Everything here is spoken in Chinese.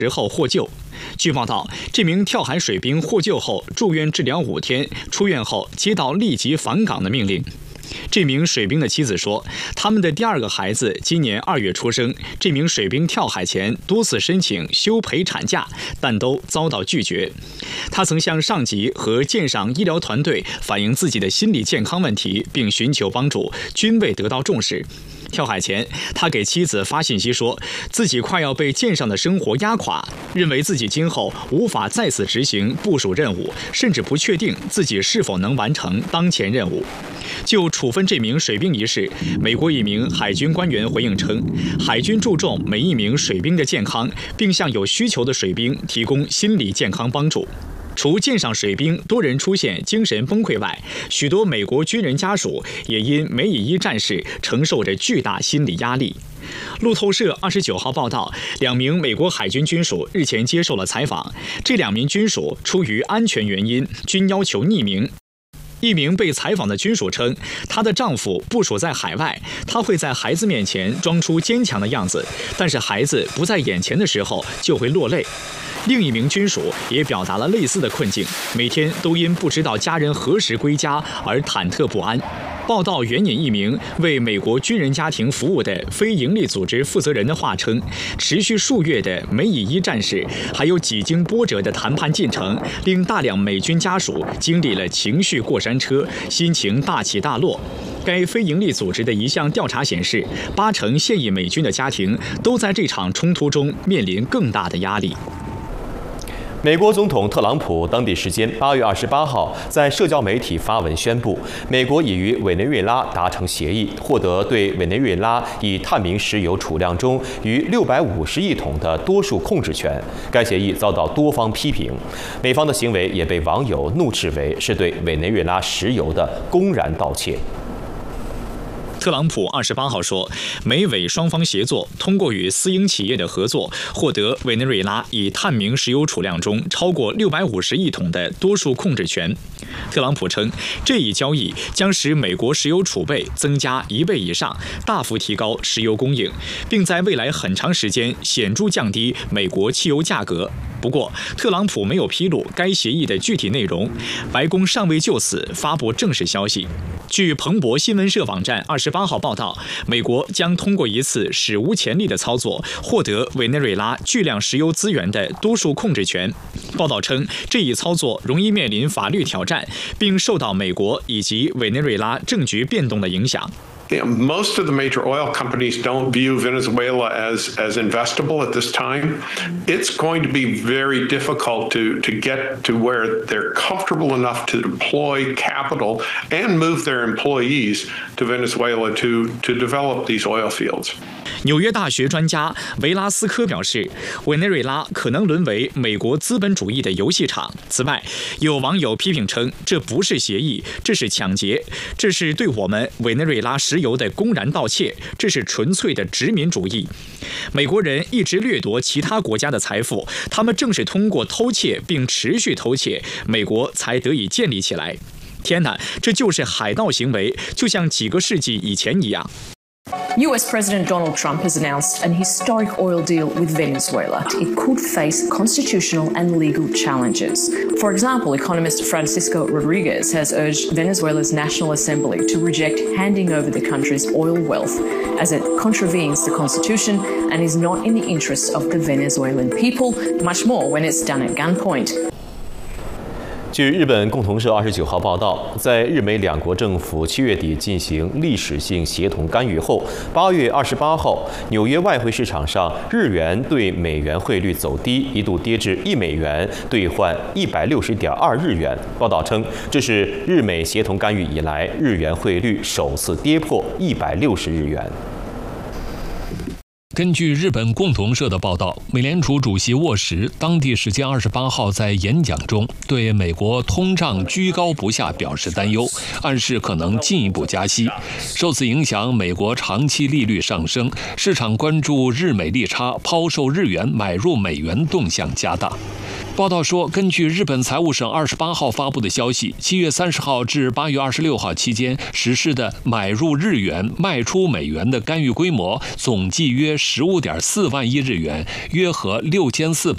后获救。据报道，这名跳海水兵获救后住院治疗5天，出院后接到立即返港的命令。这名水兵的妻子说，他们的第2个孩子今年2月出生。这名水兵跳海前多次申请休陪产假，但都遭到拒绝。他曾向上级和舰上医疗团队反映自己的心理健康问题，并寻求帮助，均未得到重视。跳海前，他给妻子发信息说，自己快要被舰上的生活压垮，认为自己今后无法再次执行部署任务，甚至不确定自己是否能完成当前任务。就处分这名水兵一事，美国一名海军官员回应称，海军注重每一名水兵的健康，并向有需求的水兵提供心理健康帮助。除舰上水兵多人出现精神崩溃外，许多美国军人家属也因梅以1战事承受着巨大心理压力。路透社29号报道，2名美国海军军属日前接受了采访，这2名军属出于安全原因，均要求匿名。一名被采访的军属称，她的丈夫部署在海外，她会在孩子面前装出坚强的样子，但是孩子不在眼前的时候就会落泪。另一名军属也表达了类似的困境，每天都因不知道家人何时归家而忐忑不安。报道援引一名为美国军人家庭服务的非营利组织负责人的话称，持续数月的梅以1战事，还有几经波折的谈判进程，令大量美军家属经历了情绪过山车，心情大起大落。该非营利组织的一项调查显示，80%现役美军的家庭都在这场冲突中面临更大的压力。 美国总统特朗普当地时间8月28号在社交媒体发文宣布，美国已与委内瑞拉达成协议，获得对委内瑞拉以探明石油储量中逾650亿桶的多数控制权。该协议遭到多方批评，美方的行为也被网友怒斥为是对委内瑞拉石油的公然盗窃。 特朗普28号说，美委双方协作，通过与私营企业的合作，获得委内瑞拉以探明石油储量中超过650亿桶的多数控制权。特朗普称，这一交易将使美国石油储备增加1倍以上，大幅提高石油供应，并在未来很长时间显著降低美国汽油价格。不过，特朗普没有披露该协议的具体内容，白宫尚未就此发布正式消息。据彭博新闻社网站28号报道，美国将通过一次史无前例的操作，获得委内瑞拉巨量石油资源的多数控制权。报道称，这一操作容易面临法律挑战，并受到美国以及委内瑞拉政局变动的影响。 Most of the major oil companies don't view Venezuela as investable at this time. It's going to be very difficult to get to where they're comfortable enough to deploy capital and move their employees to Venezuela to develop these oil fields. 纽约大学专家维拉斯科表示，委内瑞拉可能沦为美国资本主义的游戏场。此外，有网友批评称，这不是协议，这是抢劫，这是对我们委内瑞拉石油的公然盗窃，这是纯粹的殖民主义。美国人一直掠夺其他国家的财富，他们正是通过偷窃并持续偷窃，美国才得以建立起来。天哪，这就是海盗行为，就像几个世纪以前一样。 US President Donald Trump has announced an historic oil deal with Venezuela. It could face constitutional and legal challenges. For example, economist Francisco Rodriguez has urged Venezuela's National Assembly to reject handing over the country's oil wealth, as it contravenes the constitution and is not in the interests of the Venezuelan people, much more when it's done at gunpoint. 据日本共同社29号报道，在日美两国政府7月底进行历史性协同干预后，8月28号，纽约外汇市场上日元对美元汇率走低，一度跌至1美元兑换160.2日元。报道称，这是日美协同干预以来日元汇率首次跌破160日元。 根据日本共同社的报道，美联储主席沃什当地时间28号在演讲中对美国通胀居高不下表示担忧，暗示可能进一步加息。受此影响，美国长期利率上升，市场关注日美利差抛售日元买入美元动向加大。报道说，根据日本财务省28号发布的消息，7月30号至8月26号期间实施的买入日元、卖出美元的干预规模总计约15.4万亿日元，约合6400